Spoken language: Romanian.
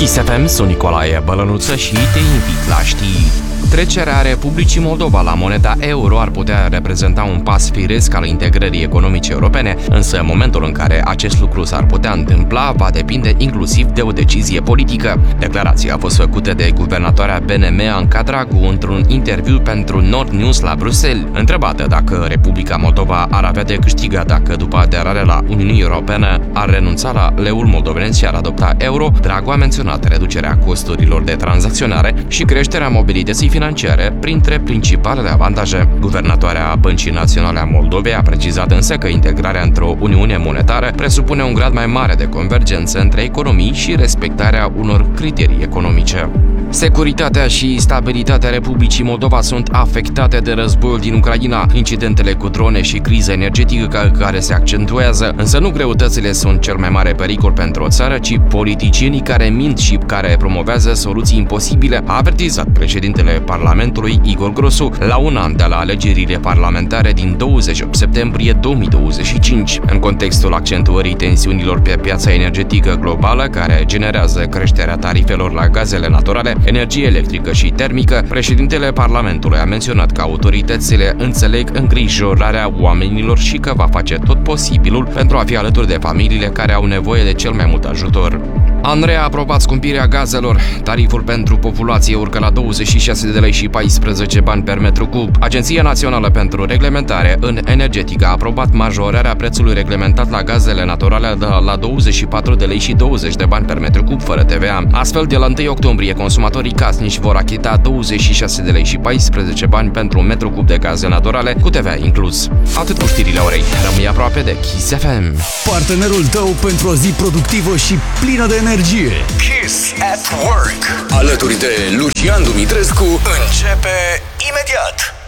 Kiss FM, sunt Nicolae Bălănuță și te invit la știri. Trecerea Republicii Moldova la moneda euro ar putea reprezenta un pas firesc al integrării economice europene, însă în momentul în care acest lucru s-ar putea întâmpla va depinde inclusiv de o decizie politică. Declarația a fost făcută de guvernatoarea BNM Anca Dragu într-un interviu pentru Nord News la Bruxelles. Întrebată dacă Republica Moldova ar avea de câștigat dacă după aderarea la Uniunea Europeană ar renunța la leul moldovenesc și ar adopta euro, Dragu a menționat reducerea costurilor de tranzacționare și creșterea mobilității financiare printre principalele avantaje. Guvernatoarea Băncii Naționale a Moldovei a precizat însă că integrarea într-o uniune monetară presupune un grad mai mare de convergență între economii și respectarea unor criterii economice. Securitatea și stabilitatea Republicii Moldova sunt afectate de războiul din Ucraina, incidentele cu drone și criza energetică care se accentuează, însă nu greutățile sunt cel mai mare pericol pentru o țară, ci politicienii care mint și care promovează soluții imposibile, a avertizat președintele Parlamentului Igor Grosu la un an de la alegerile parlamentare din 28 septembrie 2025. În contextul accentuării tensiunilor pe piața energetică globală, care generează creșterea tarifelor la gazele naturale, energie electrică și termică, președintele Parlamentului a menționat că autoritățile înțeleg îngrijorarea oamenilor și că va face tot posibilul pentru a fi alături de familiile care au nevoie de cel mai mult ajutor. ANRE a aprobat scumpirea gazelor. Tariful pentru populație urcă la 26 de lei și 14 bani per metru cub. Agenția Națională pentru Reglementare în Energetică a aprobat majorarea prețului reglementat la gazele naturale la 24 de lei și 20 de bani per metru cub fără TVA. Astfel, de la 1 octombrie, consumatorii casnici vor achita 26 de lei și 14 bani pentru un metru cub de gaze naturale, cu TVA inclus. Atât cu știrile orei. Rămâi aproape de Kiss FM. Partenerul tău pentru o zi productivă și plină de energie. Kiss at Work. Alături de Lucian Dumitrescu începe imediat.